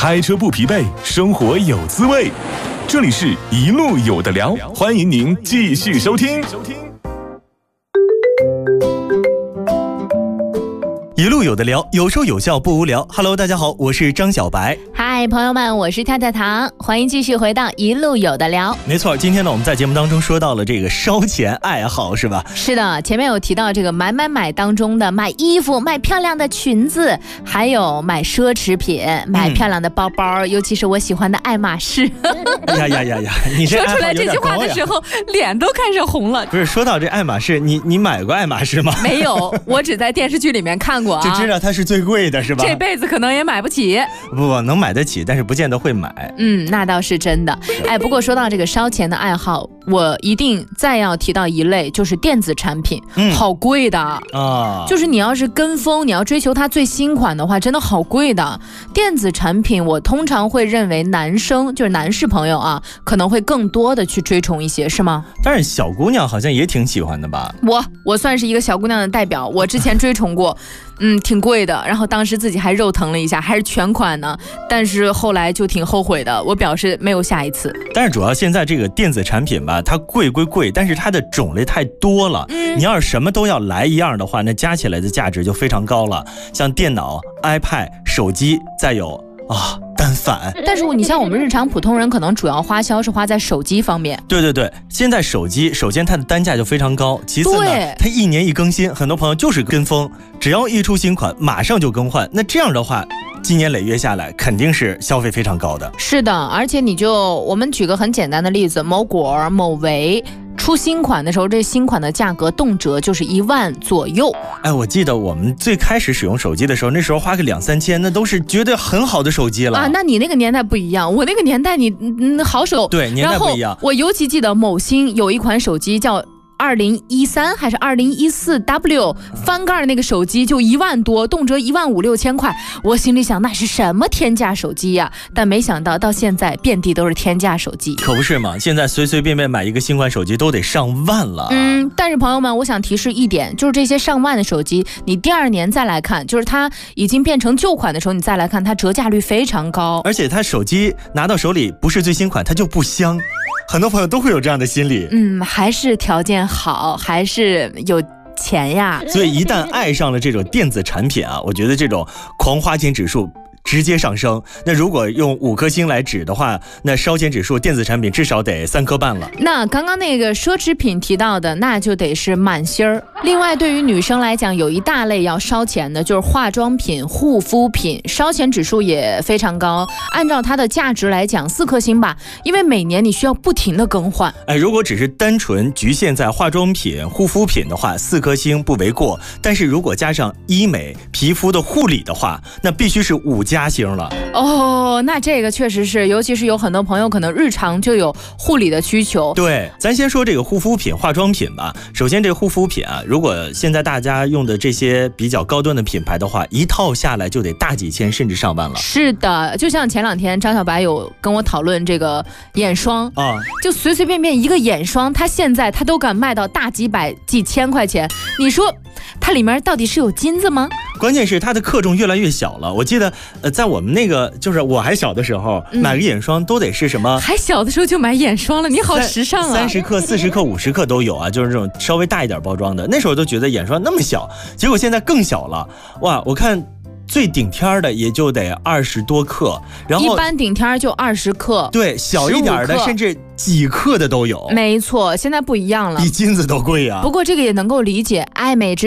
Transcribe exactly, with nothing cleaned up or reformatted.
开车不疲惫，生活有滋味。这里是一路有的聊，欢迎您继续收听。 一路有的聊，有说有笑不无聊。Hello， 大家好，我是张小白。 嗨，朋友们，我是太太糖，欢迎继续回到一路有的聊。 没错，今天呢，我们在节目当中说到了这个烧钱爱好，是吧？ 是的，前面有提到这个买买买当中的买衣服、买漂亮的裙子，还有买奢侈品、买漂亮的包包，嗯、尤其是我喜欢的爱马仕。 呀呀呀呀！你这说出来这句话的时候，脸都看着红了。 不是，说到这爱马仕，你你买过爱马仕吗？ 没有，我只在电视剧里面看过。 就知道它是最贵的，是吧？ 这辈子可能也买不起。 不不，能买得起，但是不见得会买。 嗯，那倒是真的。哎，不过说到这个烧钱的爱好，我一定再要提到一类，就是电子产品，嗯、好贵的啊！就是你要是跟风，你要追求它最新款的话，真的好贵的。电子产品，我通常会认为男生，就是男士朋友啊，可能会更多的去追崇一些，是吗？ 但是小姑娘好像也挺喜欢的吧？ 我我算是一个小姑娘的代表，我之前追崇过。嗯，挺贵的，然后当时自己还肉疼了一下，还是全款呢，但是后来就挺后悔的，我表示没有下一次。 但是主要现在这个电子产品吧，它贵归贵，但是它的种类太多了，嗯、你要是什么都要来一样的话，那加起来的价值就非常高了，像电脑、iPad、手机，再有啊。单反， 但是你像我们日常普通人，可能主要花销是花在手机方面。 对对对，现在手机首先它的单价就非常高，其次呢，它一年一更新，很多朋友就是跟风，只要一出新款马上就更换，那这样的话，经年累月下来肯定是消费非常高的。 是的，而且你就我们举个很简单的例子，某果、某维。出新款的时候，这新款的价格动辄就是一万左右。 哎，我记得我们最开始使用手机的时候，那时候花个两三千，那都是绝对很好的手机了啊。那你那个年代不一样，我那个年代你嗯好手， 对，年代不一样。 然后我尤其记得某星有一款手机叫二零一三还是二零一四 W 翻盖那个手机就一万多，动辄一万五六千块。我心里想那是什么天价手机呀、啊？但没想到到现在遍地都是天价手机。 可不是嘛？现在随随便便买一个新款手机都得上万了。 嗯，但是朋友们，我想提示一点，就是这些上万的手机，你第二年再来看，就是它已经变成旧款的时候，你再来看，它折价率非常高。 而且它手机拿到手里不是最新款，它就不香。很多朋友都会有这样的心理， 嗯，还是条件好，还是有钱呀。 所以一旦爱上了这种电子产品啊，我觉得这种狂花钱指数直接上升。那如果用五颗星来指的话，那烧钱指数电子产品至少得三颗半了。 那刚刚那个奢侈品提到的，那就得是满星儿。另外，对于女生来讲，有一大类要烧钱的，就是化妆品、护肤品，烧钱指数也非常高。按照它的价值来讲，四颗星吧，因为每年你需要不停的更换。 哎，如果只是单纯局限在化妆品、护肤品的话，四颗星不为过。但是如果加上医美、皮肤的护理的话，那必须是五加星了。 哦，那这个确实是，尤其是有很多朋友可能日常就有护理的需求。 对，咱先说这个护肤品、化妆品吧。首先，这个护肤品啊，如果现在大家用的这些比较高端的品牌的话，一套下来就得大几千甚至上万了。 是的，就像前两天张小白有跟我讨论这个眼霜啊，就随随便便一个眼霜，它现在它都敢卖到大几百几千块钱，你说它里面到底是有金子吗？ 关键是它的克重越来越小了。我记得呃，在我们那个就是我还小的时候、嗯、买个眼霜都得是什么， 还小的时候就买眼霜了，你好时尚啊！ 三十克、四十克、五十克都有啊，就是这种稍微大一点包装的。那时候都觉得眼霜那么小，结果现在更小了。哇，我看最顶天的也就得二十多克，然后一般顶天就二十克， 对，小一点的甚至几克的都有。 没错，现在不一样了， 比金子都贵啊。 不过这个也能够理解，爱美之